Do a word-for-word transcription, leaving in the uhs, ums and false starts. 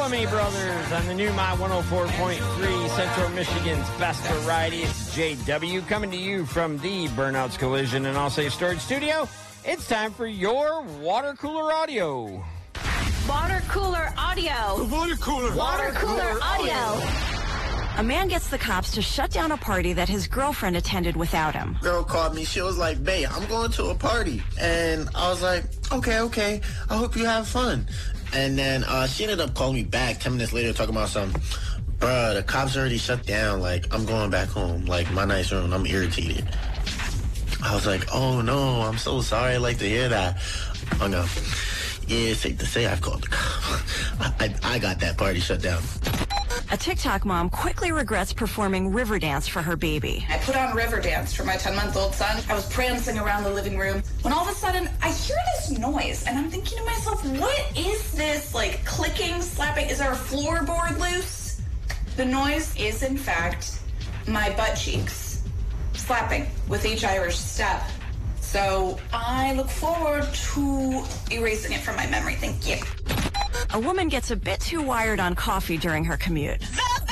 Bellamy Brothers on the new My one oh four point three, Central Michigan's best variety. It's J W coming to you from the Burnouts Collision and All Safe Storage Studio. It's time for your water cooler audio. Water cooler audio. Water cooler. Water cooler audio. A man gets the cops to shut down a party that his girlfriend attended without him. Girl called me. She was like, babe, I'm going to a party. And I was like, okay, okay. I hope you have fun. And then uh, she ended up calling me back ten minutes later talking about something. Bruh, the cops already shut down. Like, I'm going back home. Like, my nice room. I'm irritated. I was like, oh, no, I'm so sorry. I'd like to hear that. Hung up. Yeah, it's safe to say I've called the cops. I, I, I got that party shut down. A TikTok mom quickly regrets performing Riverdance for her baby. I put on Riverdance for my ten-month-old son. I was prancing around the living room when all of a sudden I hear this noise and I'm thinking to myself, what is this, like, clicking, slapping? Is there a floorboard loose? The noise is, in fact, my butt cheeks slapping with each Irish step. So I look forward to erasing it from my memory. Thank you. A woman gets a bit too wired on coffee during her commute.